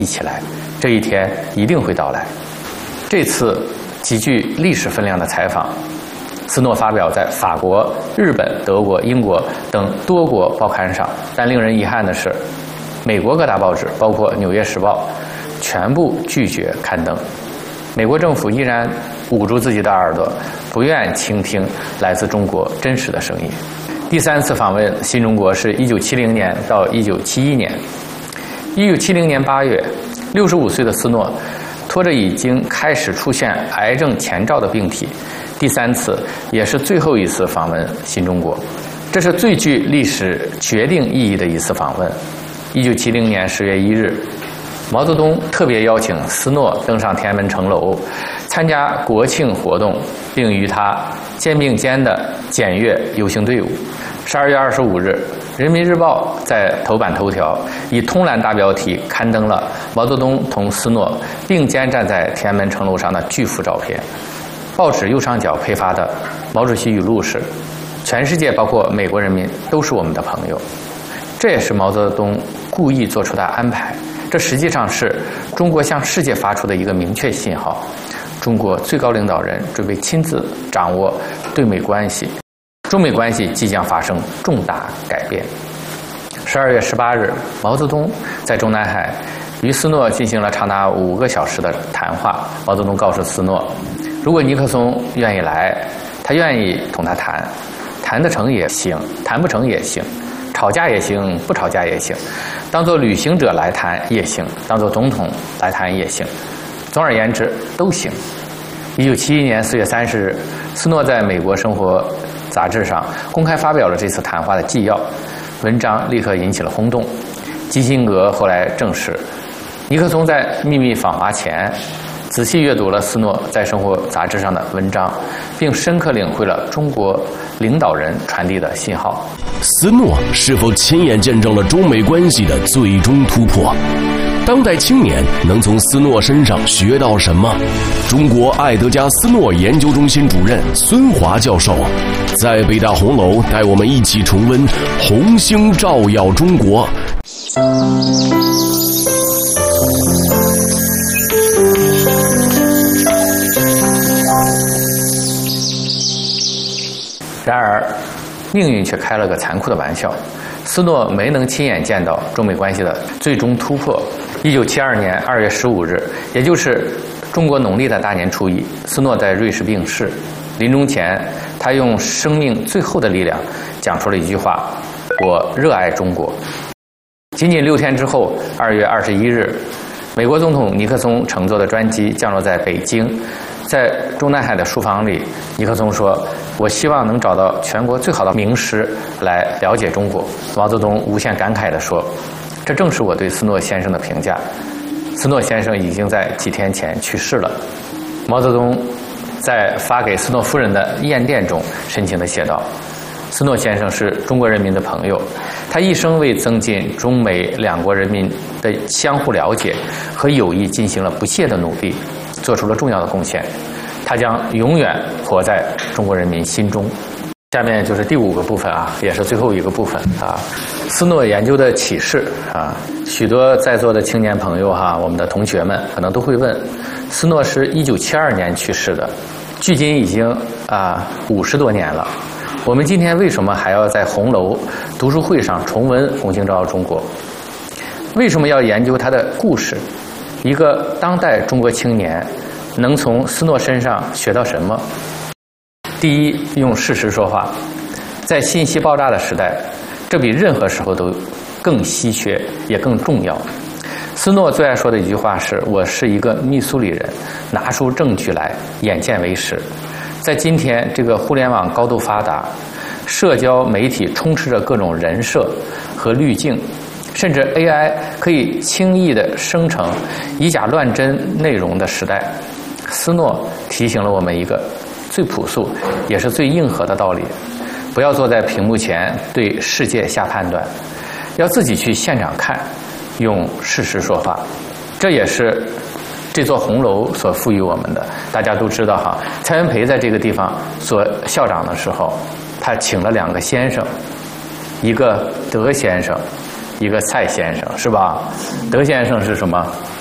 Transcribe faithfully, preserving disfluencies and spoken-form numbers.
一起来，这一天一定会到来。这次极具历史分量的采访，斯诺发表在法国、日本、德国、英国等多国报刊上，但令人遗憾的是，美国各大报纸，包括《纽约时报》，全部拒绝刊登。美国政府依然捂住自己的耳朵，不愿倾听来自中国真实的声音。第三次访问新中国是一九七零年到一九七一年。一九七零年八月，六十五岁的斯诺拖着已经开始出现癌症前兆的病体，第三次也是最后一次访问新中国。这是最具历史决定意义的一次访问。一九七零年十月一日，毛泽东特别邀请斯诺登上天安门城楼，参加国庆活动，并与他肩并肩地检阅游行队伍。十二月二十五日，《人民日报》在头版头条以通栏大标题刊登了毛泽东同斯诺并肩站在天安门城楼上的巨幅照片。报纸右上角配发的毛主席语录是：“全世界包括美国人民都是我们的朋友。”这也是毛泽东故意做出的安排。这实际上是中国向世界发出的一个明确信号：中国最高领导人准备亲自掌握对美关系，中美关系即将发生重大改变。十二月十八日，毛泽东在中南海与斯诺进行了长达五个小时的谈话。毛泽东告诉斯诺，如果尼克松愿意来，他愿意同他谈，谈得成也行，谈不成也行，吵架也行，不吵架也行，当作旅行者来谈也行，当作总统来谈也行，总而言之都行。一九七一年四月三十日，斯诺在美国生活杂志上公开发表了这次谈话的纪要，文章立刻引起了轰动。基辛格后来证实，尼克松在秘密访华前仔细阅读了斯诺在生活杂志上的文章，并深刻领会了中国领导人传递的信号。 斯诺是否亲眼见证了中美关系的最终突破？当代青年能从斯诺身上学到什么？中国爱德加·斯诺研究中心主任孙华教授在北大红楼带我们一起重温红星照耀中国。 然而，命运却开了个残酷的玩笑，斯诺没能亲眼见到中美关系的最终突破。一九七二年二月十五日，也就是中国农历的大年初一，斯诺在瑞士病逝。临终前，他用生命最后的力量讲出了一句话：“我热爱中国。”仅仅六天之后，二月二十一日，美国总统尼克松乘坐的专机降落在北京。在中南海的书房里，尼克松说：“我希望能找到全国最好的名师来了解中国。”毛泽东无限感慨地说：“这正是我对斯诺先生的评价。”斯诺先生已经在几天前去世了。毛泽东在发给斯诺夫人的唁电中深情地写道：“斯诺先生是中国人民的朋友，他一生为增进中美两国人民的相互了解和友谊进行了不懈的努力，做出了重要的贡献，他将永远活在中国人民心中。”下面就是第五个部分啊，也是最后一个部分啊，斯诺研究的启示啊。许多在座的青年朋友哈，我们的同学们可能都会问，斯诺是一九七二年去世的，距今已经啊五十多年了。我们今天为什么还要在红楼读书会上重温《红星照耀中国》？为什么要研究他的故事？一个当代中国青年能从斯诺身上学到什么？第一，用事实说话。在信息爆炸的时代，这比任何时候都更稀缺，也更重要。斯诺最爱说的一句话是：“我是一个密苏里人，拿出证据来，眼见为实。”在今天这个互联网高度发达，社交媒体充斥着各种人设和滤镜，甚至 A I 可以轻易地生成以假乱真内容的时代，斯诺提醒了我们一个最朴素也是最硬核的道理：不要坐在屏幕前对世界下判断，要自己去现场看，用事实说话。这也是这座红楼所赋予我们的。大家都知道哈，蔡元培在这个地方做校长的时候，他请了两个先生，一个德先生， 一个蔡先生，是吧？德先生是什么？